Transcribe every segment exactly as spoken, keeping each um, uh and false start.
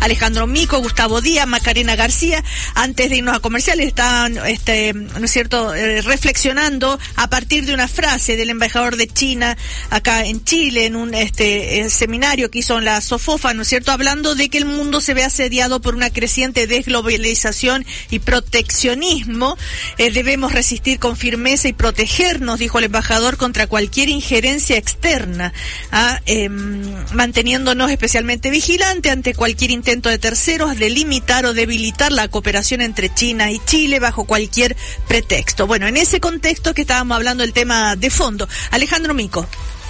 Alejandro Mico, Gustavo Díaz, Macarena García. Antes de irnos a comerciales, estaban, este, ¿no es cierto?, eh, reflexionando a partir de una frase del embajador de China acá en Chile, en un este eh, seminario que hizo en la SOFOFA, ¿no es cierto?, hablando de que el mundo se ve asediado por una creciente desglobalización y proteccionismo. Eh, debemos resistir con firmeza y protegernos, dijo el embajador, contra cualquier injerencia externa, ¿ah? eh, manteniéndonos especialmente vigilantes ante cualquier intento de terceros de limitar o debilitar la cooperación entre China y Chile bajo cualquier pretexto. Bueno, en ese contexto que estábamos hablando del tema de fondo. Alejandro Mico.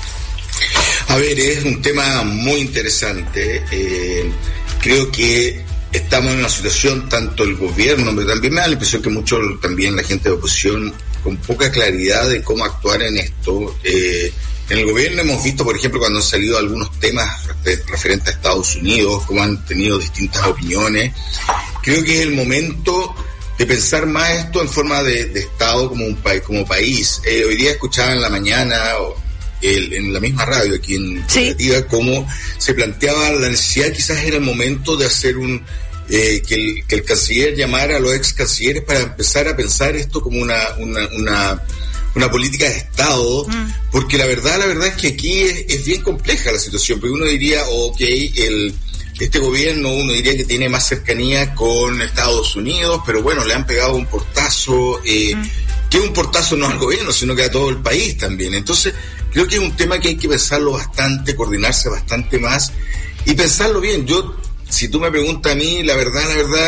A ver, es un tema muy interesante. Eh, creo que estamos en una situación, tanto el gobierno, pero también me da la impresión que mucho también la gente de oposición, con poca claridad de cómo actuar en esto. Eh, en el gobierno hemos visto, por ejemplo, cuando han salido algunos temas referentes a Estados Unidos, cómo han tenido distintas opiniones. Creo que es el momento de pensar más esto en forma de, de Estado como un país, como país. Eh, hoy día escuchaba en la mañana, el, en la misma radio aquí en Cooperativa, sí, cómo se planteaba la necesidad, quizás era el momento de hacer un eh, que, el, que el canciller llamara a los ex cancilleres para empezar a pensar esto como una una una, una política de Estado, mm. porque la verdad, la verdad es que aquí es, es bien compleja la situación, porque uno diría, ok, el este gobierno, uno diría que tiene más cercanía con Estados Unidos, pero bueno, le han pegado un portazo, eh, mm. que un portazo no al gobierno, sino que a todo el país también. Entonces, creo que es un tema que hay que pensarlo bastante, coordinarse bastante más y pensarlo bien. Yo, si tú me preguntas a mí, la verdad, la verdad,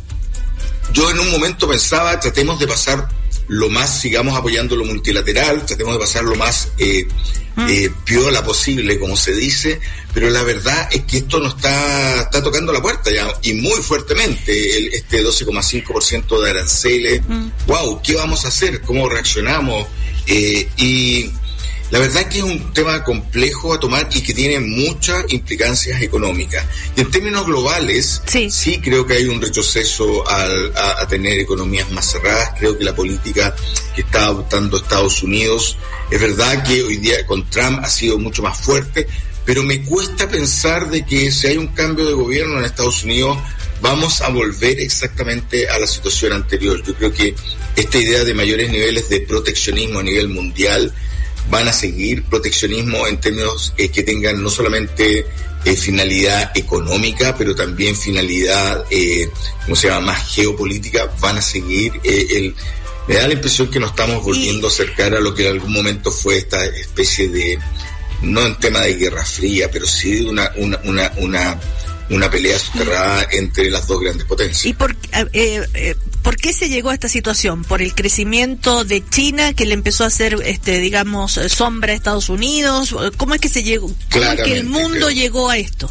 yo en un momento pensaba, tratemos de pasar lo más, sigamos apoyando lo multilateral, tratemos de pasar lo más eh, mm. eh, piola posible, como se dice, pero la verdad es que esto nos está, está tocando la puerta ya, y muy fuertemente, el, este doce coma cinco por ciento de aranceles. Mm. Wow, ¿qué vamos a hacer? ¿Cómo reaccionamos? Eh, y la verdad es que es un tema complejo a tomar y que tiene muchas implicancias económicas. Y en términos globales, sí, sí creo que hay un retroceso al, a, a tener economías más cerradas. Creo que la política que está adoptando Estados Unidos, es verdad que hoy día con Trump ha sido mucho más fuerte, pero me cuesta pensar de que si hay un cambio de gobierno en Estados Unidos, vamos a volver exactamente a la situación anterior. Yo creo que esta idea de mayores niveles de proteccionismo a nivel mundial van a seguir, proteccionismo en términos eh, que tengan no solamente eh, finalidad económica, pero también finalidad, eh, ¿cómo se llama?, más geopolítica, van a seguir. Eh, el, me da la impresión que nos estamos volviendo a acercar a lo que en algún momento fue esta especie de, no en tema de guerra fría, pero sí de una, una, una, una, una pelea soterrada entre las dos grandes potencias. ¿Y por, eh, eh, por qué se llegó a esta situación? ¿Por el crecimiento de China que le empezó a hacer, este, digamos, sombra a Estados Unidos? ¿Cómo es que se llegó? ¿Cómo es que el mundo creo, llegó a esto?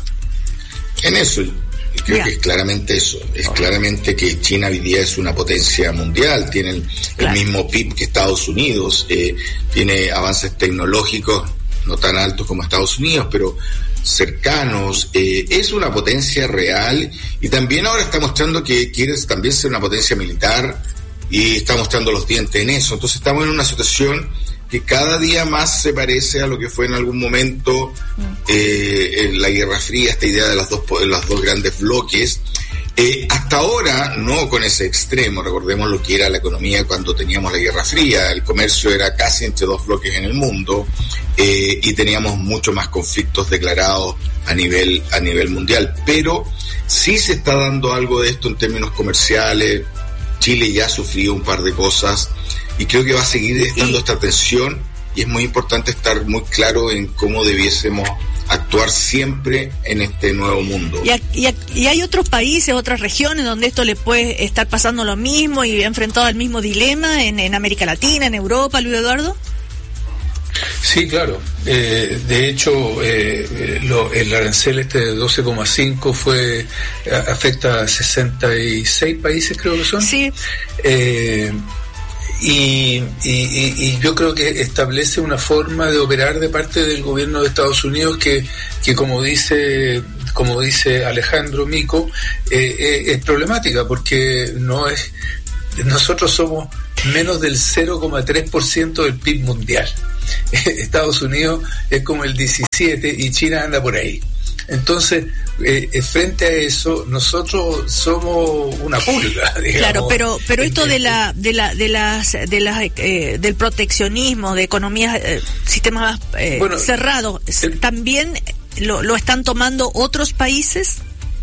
En eso, creo yeah. que es claramente eso. Es oh. claramente que China hoy día es una potencia mundial, tiene el, claro. el mismo P I B que Estados Unidos, eh, tiene avances tecnológicos no tan altos como Estados Unidos, pero cercanos, eh, es una potencia real y también ahora está mostrando que quiere también ser una potencia militar y está mostrando los dientes en eso. Entonces estamos en una situación que cada día más se parece a lo que fue en algún momento eh, en la Guerra Fría, esta idea de las dos, los dos grandes bloques. Eh, hasta ahora, no con ese extremo, recordemos lo que era la economía cuando teníamos la Guerra Fría, el comercio era casi entre dos bloques en el mundo, eh, y teníamos mucho más conflictos declarados a nivel, a nivel mundial, pero sí se está dando algo de esto en términos comerciales. Chile ya ha sufrido un par de cosas y creo que va a seguir estando esta tensión y es muy importante estar muy claro en cómo debiésemos actuar siempre en este nuevo mundo. ¿Y, a, y, a, y hay otros países, otras regiones donde esto le puede estar pasando lo mismo y enfrentado al mismo dilema en, en América Latina, en Europa, Luis Eduardo? Sí, claro. Eh, de hecho, eh, lo, el arancel este de doce coma cinco fue afecta a sesenta y seis países, creo que son. Sí. Eh, Y, y, y yo creo que establece una forma de operar de parte del gobierno de Estados Unidos que, que como dice como dice Alejandro Mico, eh, eh, es problemática porque no es nosotros somos menos del cero coma tres por ciento del P I B mundial. Estados Unidos es como el diecisiete y China anda por ahí. Entonces, eh, frente a eso, nosotros somos una pulga, digamos. Claro, pero pero esto de la de la de las de las eh, del proteccionismo, de economías, eh, sistemas eh, bueno, cerrados, el, también lo, lo están tomando otros países.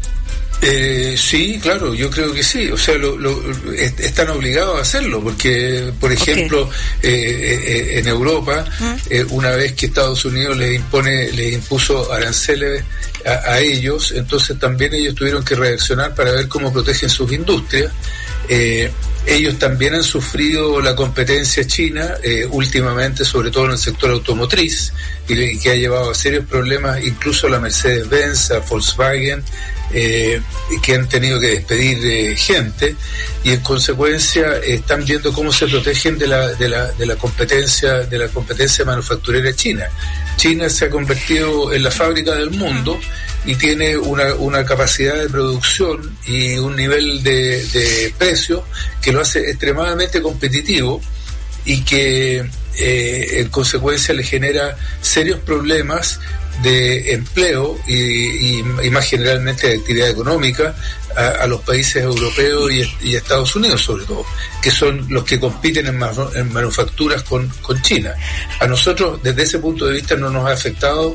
Eh, sí, claro, yo creo que sí, o sea, lo, lo, est- están obligados a hacerlo, porque, por ejemplo, okay. eh, eh, en Europa, ¿Mm? eh, una vez que Estados Unidos les impone, les impuso aranceles a, a ellos, entonces también ellos tuvieron que reaccionar para ver cómo protegen sus industrias. Eh, ellos también han sufrido la competencia china eh, últimamente, sobre todo en el sector automotriz, y que ha llevado a serios problemas incluso a la Mercedes-Benz, a Volkswagen, eh, que han tenido que despedir eh, gente, y en consecuencia eh, están viendo cómo se protegen de la de la de la competencia de la competencia manufacturera china. China se ha convertido en la fábrica del mundo y tiene una, una capacidad de producción y un nivel de, de precio que lo hace extremadamente competitivo y que eh, en consecuencia le genera serios problemas de empleo y, y, y más generalmente de actividad económica a, a los países europeos y, y Estados Unidos sobre todo, que son los que compiten en, man, en manufacturas con, con China. A nosotros desde ese punto de vista no nos ha afectado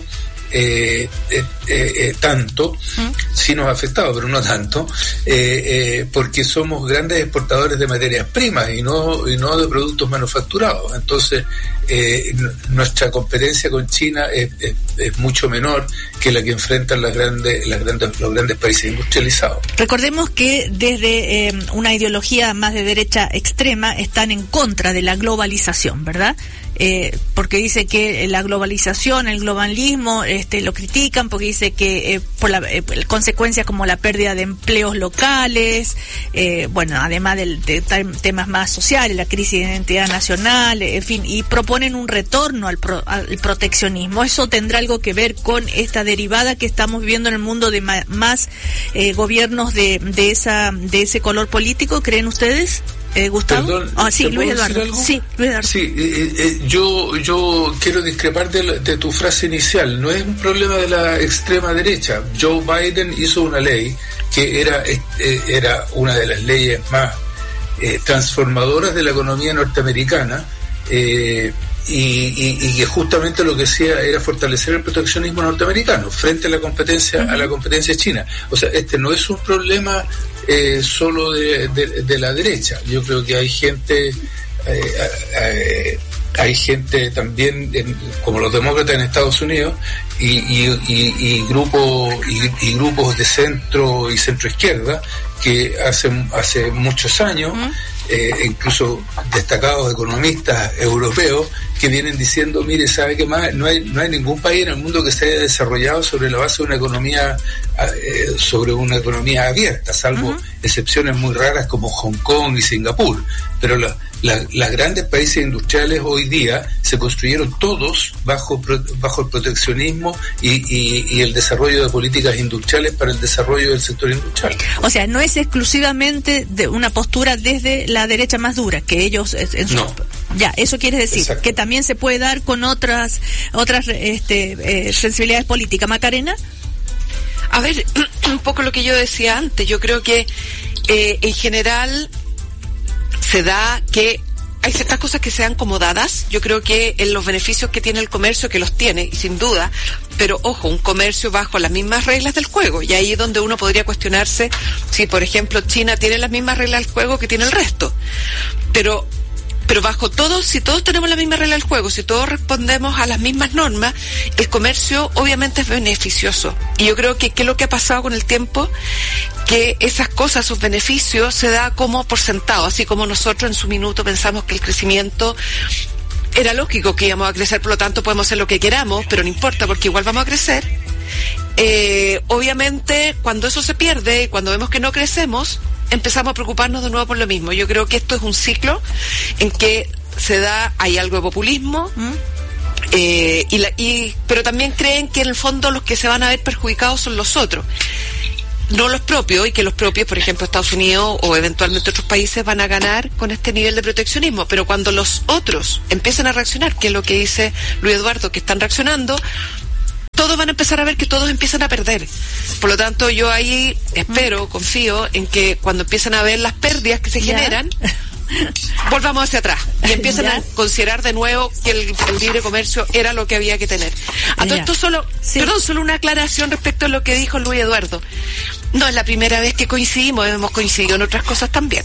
Eh, eh, eh, tanto, ¿Mm? sí nos ha afectado, pero no tanto, eh, eh, porque somos grandes exportadores de materias primas y no y no de productos manufacturados. Entonces, eh, n- nuestra competencia con China es, es, es mucho menor que la que enfrentan las grandes, las grandes, los grandes países industrializados. Recordemos que desde eh, una ideología más de derecha extrema están en contra de la globalización, ¿verdad? Eh, porque dice que la globalización, el globalismo, este, lo critican porque dice que eh, por la eh, consecuencias como la pérdida de empleos locales, eh, bueno, además de, de, de temas más sociales, la crisis de identidad nacional, en fin, y proponen un retorno al, pro, al proteccionismo. ¿Eso tendrá algo que ver con esta derivada que estamos viviendo en el mundo de ma, más eh, gobiernos de, de esa de ese color político? ¿Creen ustedes? Eh, Gustavo. Perdón, ah, sí, Luis Eduardo. Sí, Luis Eduardo. Sí, eh, eh, yo yo quiero discrepar de, la, de tu frase inicial. No es un problema de la extrema derecha. Joe Biden hizo una ley que era eh, era una de las leyes más eh, transformadoras de la economía norteamericana. Eh, Y, y, y que justamente lo que hacía era fortalecer el proteccionismo norteamericano frente a la competencia uh-huh. a la competencia china. O sea, este no es un problema eh, solo de, de, de la derecha. Yo creo que hay gente eh, eh, hay gente también en, como los demócratas en Estados Unidos y, y, y, y grupos y, y grupos de centro y centro izquierda que hace hace muchos años uh-huh. Eh, incluso destacados economistas europeos que vienen diciendo, mire, ¿sabe qué más? No hay, no hay ningún país en el mundo que se haya desarrollado sobre la base de una economía eh, sobre una economía abierta, salvo uh-huh. excepciones muy raras como Hong Kong y Singapur, pero la, la, las grandes países industriales hoy día se construyeron todos bajo bajo el proteccionismo y, y, y el desarrollo de políticas industriales para el desarrollo del sector industrial. O sea, no es exclusivamente de una postura desde la derecha más dura, que ellos en su... No. Ya, eso quiere decir Exacto. que también se puede dar con otras otras este, eh, sensibilidades políticas. Macarena. A ver, un poco lo que yo decía antes, yo creo que eh, en general se da que hay ciertas cosas que se dan como dadas. Yo creo que en los beneficios que tiene el comercio, que los tiene, y sin duda, pero ojo, un comercio bajo las mismas reglas del juego, y ahí es donde uno podría cuestionarse si, por ejemplo, China tiene las mismas reglas del juego que tiene el resto. Pero Pero bajo todo, si todos tenemos la misma regla del juego, si todos respondemos a las mismas normas, el comercio obviamente es beneficioso. Y yo creo que qué es lo que ha pasado con el tiempo, que esas cosas, sus beneficios, se da como por sentado, así como nosotros en su minuto pensamos que el crecimiento era lógico que íbamos a crecer, por lo tanto podemos hacer lo que queramos, pero no importa porque igual vamos a crecer. Eh, obviamente cuando eso se pierde y cuando vemos que no crecemos, empezamos a preocuparnos de nuevo por lo mismo. Yo creo que esto es un ciclo en que se da, hay algo de populismo, ¿Mm? eh, y, la, y pero también creen que en el fondo los que se van a ver perjudicados son los otros, no los propios, y que los propios, por ejemplo Estados Unidos o eventualmente otros países, van a ganar con este nivel de proteccionismo. Pero cuando los otros empiezan a reaccionar, que es lo que dice Luis Eduardo, que están reaccionando, todos van a empezar a ver que todos empiezan a perder. Por lo tanto, yo ahí espero, confío en que cuando empiecen a ver las pérdidas que se ¿Ya? generan, volvamos hacia atrás y empiezan ¿Ya? a considerar de nuevo que el, el libre comercio era lo que había que tener. A todo Ya. esto solo, Sí. perdón, solo una aclaración respecto a lo que dijo Luis Eduardo. No es la primera vez que coincidimos, hemos coincidido en otras cosas también.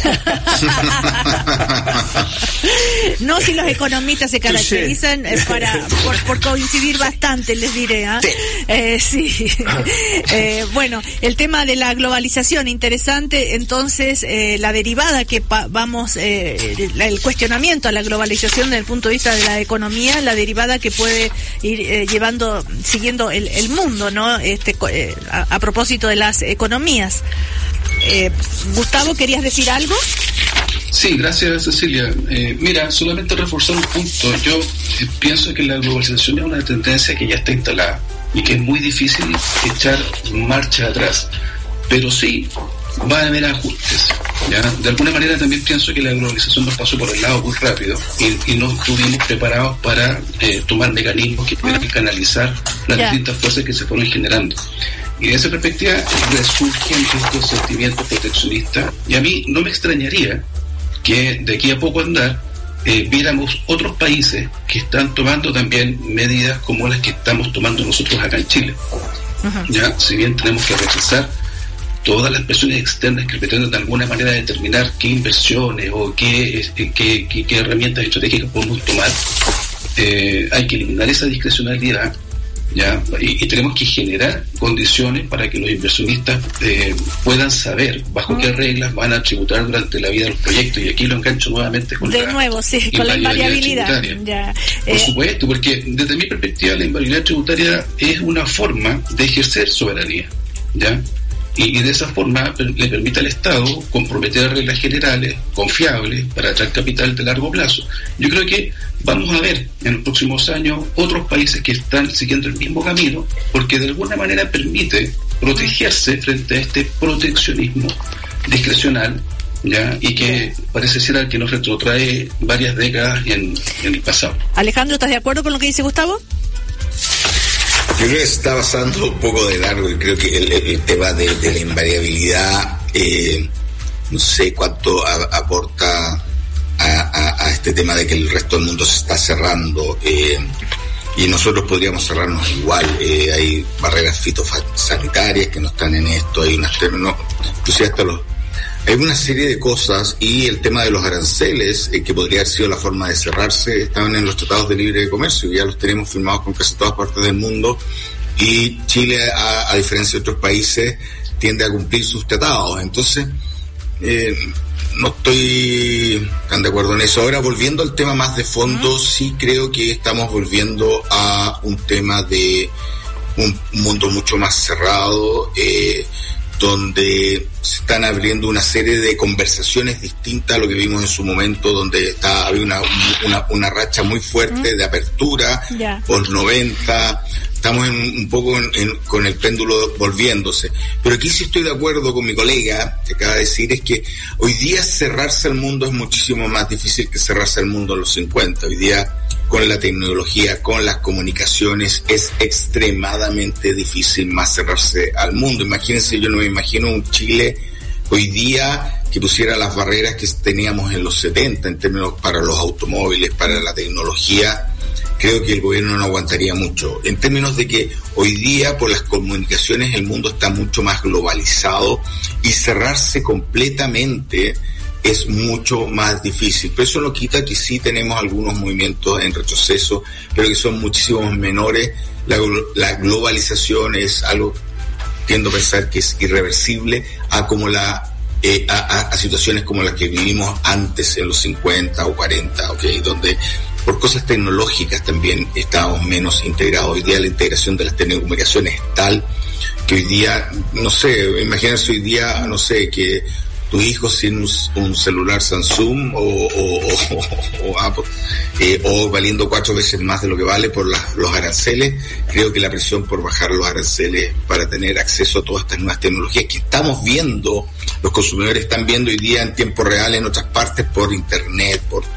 No, si los economistas se caracterizan eh, para por, por coincidir bastante, les diré. ¿eh? Sí. Eh, sí. Eh, bueno, el tema de la globalización, interesante. Entonces, eh, la derivada que pa- vamos, eh, el, el cuestionamiento a la globalización desde el punto de vista de la economía, la derivada que puede ir eh, llevando, siguiendo el, el mundo, ¿no? Este, co- eh, a, a propósito de las economías. Eh, Gustavo, ¿querías decir algo? Sí, gracias Cecilia. Eh, mira, solamente reforzar un punto. Yo eh, pienso que la globalización es una tendencia que ya está instalada y que es muy difícil echar marcha atrás. Pero sí, va a haber ajustes, ¿ya? De alguna manera también pienso que la globalización nos pasó por el lado muy rápido y, y no estuvimos preparados para eh, tomar mecanismos que pudieran canalizar las Ya. distintas fuerzas que se fueron generando. Y de esa perspectiva resurgen estos sentimientos proteccionistas y a mí no me extrañaría que de aquí a poco andar eh, viéramos otros países que están tomando también medidas como las que estamos tomando nosotros acá en Chile. Uh-huh. Ya, si bien tenemos que rechazar todas las presiones externas que pretenden de alguna manera determinar qué inversiones o qué, eh, qué, qué, qué herramientas estratégicas podemos tomar, eh, hay que eliminar esa discrecionalidad. ¿Ya? Y, y tenemos que generar condiciones para que los inversionistas eh, puedan saber bajo qué reglas van a tributar durante la vida de los proyectos, y aquí lo engancho nuevamente con De la nuevo, sí, con la invariabilidad. Ya, Por eh, supuesto, porque desde mi perspectiva la invariabilidad tributaria es una forma de ejercer soberanía, ¿ya? Y, y de esa forma per- le permite al Estado comprometer reglas generales, confiables, para atraer capital de largo plazo. Yo creo que vamos a ver en los próximos años otros países que están siguiendo el mismo camino, porque de alguna manera permite protegerse frente a este proteccionismo discrecional, ¿ya? Y que parece ser al que nos retrotrae varias décadas en, en el pasado. Alejandro, ¿estás de acuerdo con lo que dice Gustavo? Yo creo que se está pasando un poco de largo y creo que el, el, el tema de, de la invariabilidad, eh, no sé cuánto a, aporta a, a, a este tema de que el resto del mundo se está cerrando, eh, y nosotros podríamos cerrarnos igual. Eh, hay barreras fitosanitarias que no están en esto, hay unas no, inclusive hasta los hay una serie de cosas, y el tema de los aranceles, eh, que podría haber sido la forma de cerrarse, estaban en los tratados de libre comercio, y ya los tenemos firmados con casi todas partes del mundo, y Chile, a, a diferencia de otros países, tiende a cumplir sus tratados. Entonces, eh, no estoy tan de acuerdo en eso. Ahora, volviendo al tema más de fondo, uh-huh. sí creo que estamos volviendo a un tema de un mundo mucho más cerrado, eh, donde se están abriendo una serie de conversaciones distintas a lo que vimos en su momento, donde está, había una, una, una racha muy fuerte de apertura, yeah. por noventa, estamos en, un poco en, en, con el péndulo volviéndose. Pero aquí sí estoy de acuerdo con mi colega, que acaba de decir, es que hoy día cerrarse al mundo es muchísimo más difícil que cerrarse al mundo en los cincuenta. Hoy día, con la tecnología, con las comunicaciones, es extremadamente difícil más cerrarse al mundo. Imagínense, yo no me imagino un Chile hoy día que pusiera las barreras que teníamos en los setenta en términos para los automóviles, para la tecnología. Creo que el gobierno no aguantaría mucho. En términos de que hoy día, por las comunicaciones, el mundo está mucho más globalizado, y cerrarse completamente es mucho más difícil. Pero eso no quita que sí tenemos algunos movimientos en retroceso, pero que son muchísimo menores. La, la globalización es algo, tiendo a pensar que es irreversible a como la eh, a, a, a situaciones como las que vivimos antes, en los cincuenta o cuarenta, okay, donde por cosas tecnológicas también estábamos menos integrados. Hoy día la integración de las telecomunicaciones es tal que hoy día, no sé, imagínense hoy día, no sé, que tu hijo sin un, un celular Samsung o, o, o, o Apple, eh, o valiendo cuatro veces más de lo que vale por la, los aranceles. Creo que la presión por bajar los aranceles para tener acceso a todas estas nuevas tecnologías que estamos viendo, los consumidores están viendo hoy día en tiempo real en otras partes por internet, por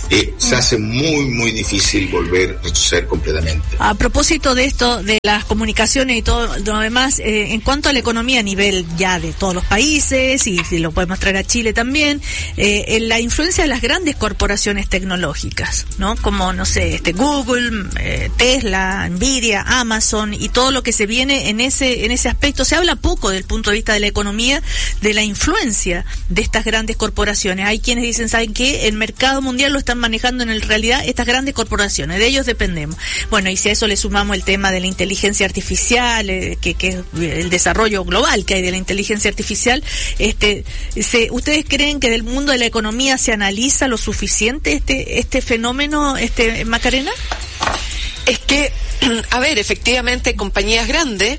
eh, se hace muy, muy difícil volver a retroceder completamente. A propósito de esto, de las comunicaciones y todo lo demás, eh, en cuanto a la economía a nivel ya de todos los países, y si lo podemos traer a Chile también, eh, en la influencia de las grandes corporaciones tecnológicas, ¿no? Como, no sé, este Google, eh, Tesla, Nvidia, Amazon y todo lo que se viene en ese en ese aspecto. Se habla poco desde el punto de vista de la economía, de la influencia de estas grandes corporaciones. Hay quienes dicen, ¿saben qué? El mercado mundial lo están manejando en realidad estas grandes corporaciones, de ellos dependemos. Bueno, y si a eso le sumamos el tema de la inteligencia artificial, eh, que, que el desarrollo global que hay de la inteligencia artificial, este, se, ¿ustedes creen que del mundo de la economía se analiza lo suficiente este este fenómeno, este Macarena? Es que, a ver, efectivamente, compañías grandes,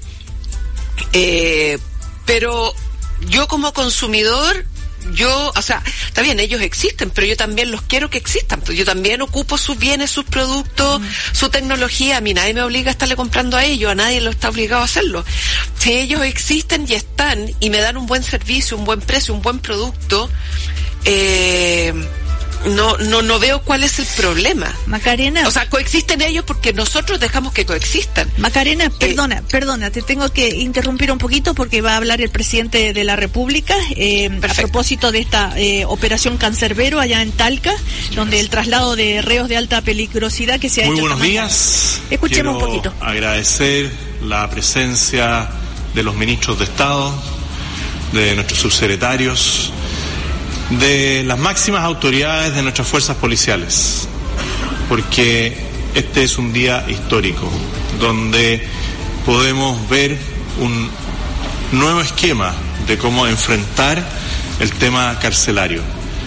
eh, pero yo como consumidor, yo, o sea, está bien, ellos existen, pero yo también los quiero que existan, pues yo también ocupo sus bienes, sus productos, mm. su tecnología. A mí nadie me obliga a estarle comprando a ellos, a nadie lo está obligado a hacerlo. Si ellos existen y están y me dan un buen servicio, un buen precio, un buen producto, eh... No, no, no veo cuál es el problema. Macarena. O sea, coexisten ellos porque nosotros dejamos que coexistan. Macarena, perdona, eh, perdona, te tengo que interrumpir un poquito porque va a hablar el presidente de la República eh, a propósito de esta eh, operación Cancerbero allá en Talca, donde el traslado de reos de alta peligrosidad que se ha Muy hecho. Muy buenos días. Escuchemos Quiero un poquito. Agradecer la presencia de los ministros de Estado, de nuestros subsecretarios, de las máximas autoridades de nuestras fuerzas policiales, porque este es un día histórico, donde podemos ver un nuevo esquema de cómo enfrentar el tema carcelario.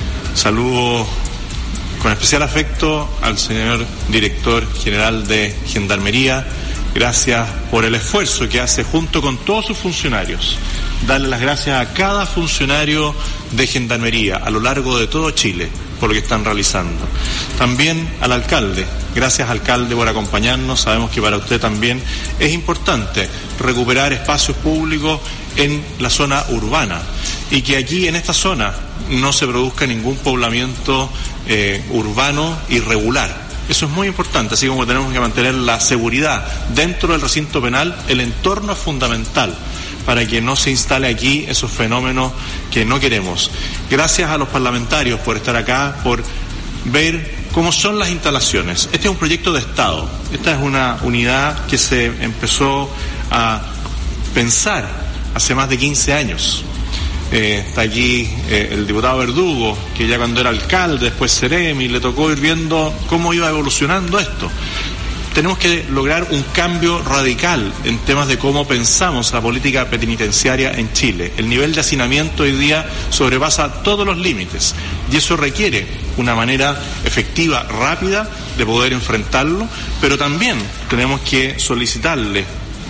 Saludo con especial afecto al señor director general de Gendarmería. Gracias por el esfuerzo que hace junto con todos sus funcionarios. Darle las gracias a cada funcionario de Gendarmería a lo largo de todo Chile por lo que están realizando. También al alcalde. Gracias, alcalde, por acompañarnos. Sabemos que para usted también es importante recuperar espacios públicos en la zona urbana y que aquí en esta zona no se produzca ningún poblamiento eh, urbano irregular. Eso es muy importante, así como tenemos que mantener la seguridad dentro del recinto penal. El entorno es fundamental para que no se instale aquí esos fenómenos que no queremos. Gracias a los parlamentarios por estar acá, por ver cómo son las instalaciones. Este es un proyecto de Estado. Esta es una unidad que se empezó a pensar hace más de quince años. Eh, está aquí eh, el diputado Verdugo, que ya cuando era alcalde, después Ceremi, le tocó ir viendo cómo iba evolucionando esto. Tenemos que lograr un cambio radical en temas de cómo pensamos la política penitenciaria en Chile. El nivel de hacinamiento hoy día sobrepasa todos los límites y eso requiere una manera efectiva, rápida de poder enfrentarlo, pero también tenemos que solicitarle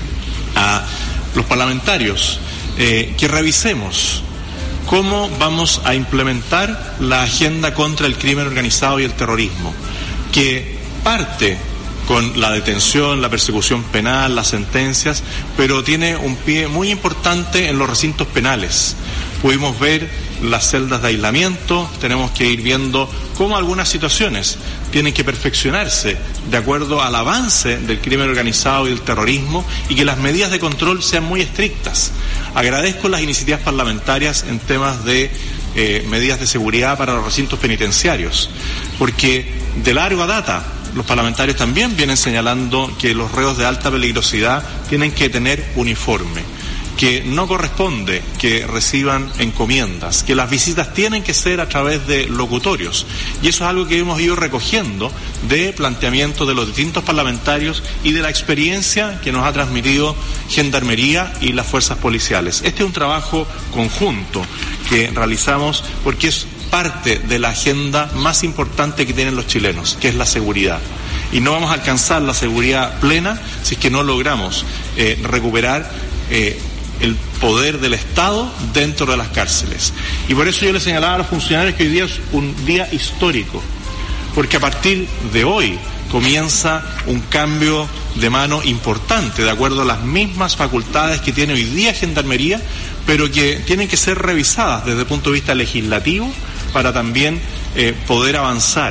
a los parlamentarios eh, que revisemos cómo vamos a implementar la agenda contra el crimen organizado y el terrorismo, que parte con la detención, la persecución penal, las sentencias, pero tiene un pie muy importante en los recintos penales. Pudimos ver las celdas de aislamiento, tenemos que ir viendo cómo algunas situaciones tienen que perfeccionarse de acuerdo al avance del crimen organizado y del terrorismo y que las medidas de control sean muy estrictas. Agradezco las iniciativas parlamentarias en temas de eh, medidas de seguridad para los recintos penitenciarios, porque de larga data los parlamentarios también vienen señalando que los reos de alta peligrosidad tienen que tener uniforme, que no corresponde que reciban encomiendas, que las visitas tienen que ser a través de locutorios. Y eso es algo que hemos ido recogiendo de planteamientos de los distintos parlamentarios y de la experiencia que nos ha transmitido Gendarmería y las fuerzas policiales. Este es un trabajo conjunto que realizamos porque es parte de la agenda más importante que tienen los chilenos, que es la seguridad. Y no vamos a alcanzar la seguridad plena si es que no logramos eh, recuperar eh, el poder del Estado dentro de las cárceles. Y por eso yo le señalaba a los funcionarios que hoy día es un día histórico, porque a partir de hoy comienza un cambio de mano importante, de acuerdo a las mismas facultades que tiene hoy día Gendarmería, pero que tienen que ser revisadas desde el punto de vista legislativo para también eh, poder avanzar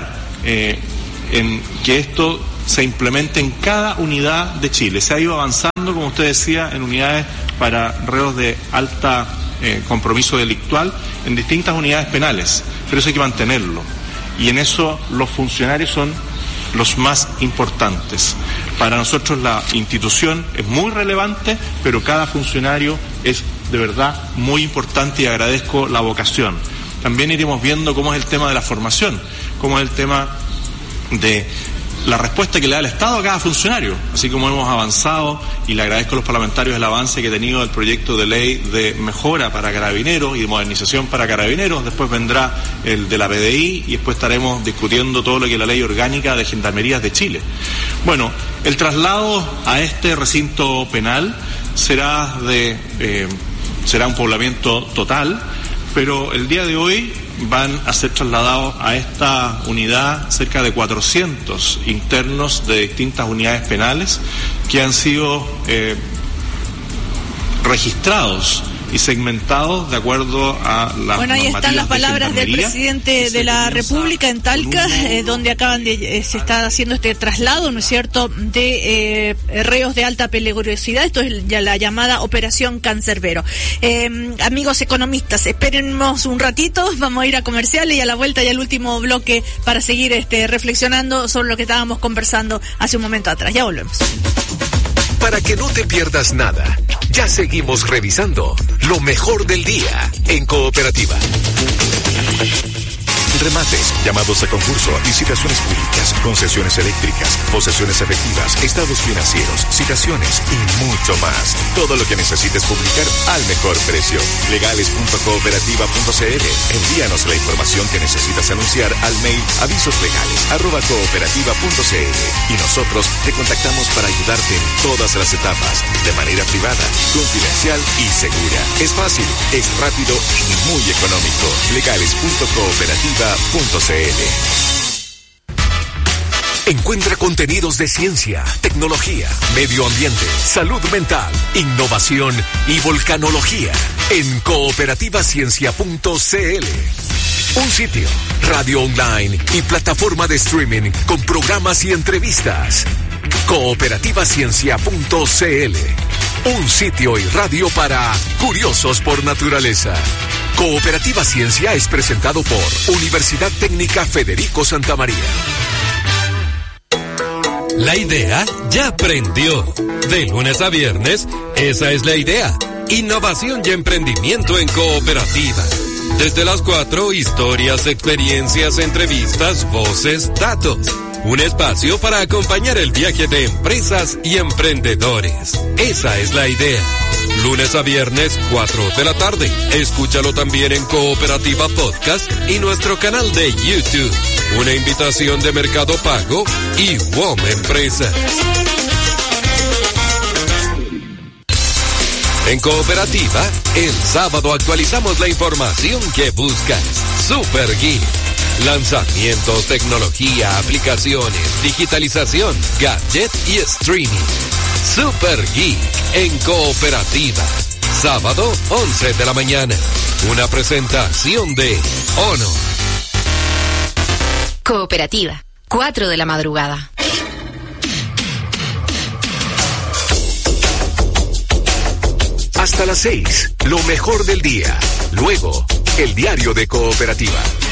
eh, en que esto se implemente en cada unidad de Chile. Se ha ido avanzando, como usted decía, en unidades para reos de alta eh, compromiso delictual en distintas unidades penales, pero eso hay que mantenerlo. Y en eso los funcionarios son los más importantes. Para nosotros la institución es muy relevante, pero cada funcionario es de verdad muy importante y agradezco la vocación. También iremos viendo cómo es el tema de la formación, cómo es el tema de la respuesta que le da el Estado a cada funcionario, así como hemos avanzado, y le agradezco a los parlamentarios el avance que ha tenido el proyecto de ley de mejora para carabineros y de modernización para carabineros. Después vendrá el de la P D I y después estaremos discutiendo todo lo que es la ley orgánica de gendarmerías de Chile. Bueno, el traslado a este recinto penal será de eh, será un poblamiento total, pero el día de hoy van a ser trasladados a esta unidad cerca de cuatrocientos internos de distintas unidades penales que han sido eh, registrados y segmentados de acuerdo a las Bueno, ahí están las palabras del presidente de la República en Talca, eh, donde acaban de, eh, se está haciendo este traslado, ¿no es cierto?, de eh, reos de alta peligrosidad. Esto es ya la llamada Operación Cancerbero. Eh, amigos economistas, espérennos un ratito, vamos a ir a comerciales y a la vuelta ya el último bloque para seguir este reflexionando sobre lo que estábamos conversando hace un momento atrás. Ya volvemos. Para que no te pierdas nada, ya seguimos revisando lo mejor del día en Cooperativa. Remates, llamados a concurso, licitaciones públicas, concesiones eléctricas, posesiones efectivas, estados financieros, citaciones y mucho más. Todo lo que necesites publicar al mejor precio. legales punto cooperativa punto c l. Envíanos la información que necesitas anunciar al mail avisoslegales arroba cooperativa punto c l y nosotros te contactamos para ayudarte en todas las etapas, de manera privada, confidencial y segura. Es fácil, es rápido y muy económico. legales punto cooperativa punto c l. Encuentra contenidos de ciencia, tecnología, medio ambiente, salud mental, innovación y volcanología en cooperativa ciencia punto c l. Un sitio, radio online y plataforma de streaming con programas y entrevistas. cooperativa ciencia punto c l. Un sitio y radio para curiosos por naturaleza. Cooperativa Ciencia es presentado por Universidad Técnica Federico Santa María. La idea ya prendió. De lunes a viernes, esa es la idea. Innovación y emprendimiento en Cooperativa. Desde las cuatro, historias, experiencias, entrevistas, voces, datos. Un espacio para acompañar el viaje de empresas y emprendedores. Esa es la idea. Lunes a viernes, cuatro de la tarde. Escúchalo también en Cooperativa Podcast y nuestro canal de YouTube. Una invitación de Mercado Pago y W O M Empresas. En Cooperativa, el sábado actualizamos la información que buscas. Super Geek. Lanzamientos, tecnología, aplicaciones, digitalización, gadget y streaming. Super Geek en Cooperativa. Sábado, once de la mañana. Una presentación de Ono. Cooperativa, cuatro de la madrugada. Hasta las seis, lo mejor del día. Luego, el diario de Cooperativa.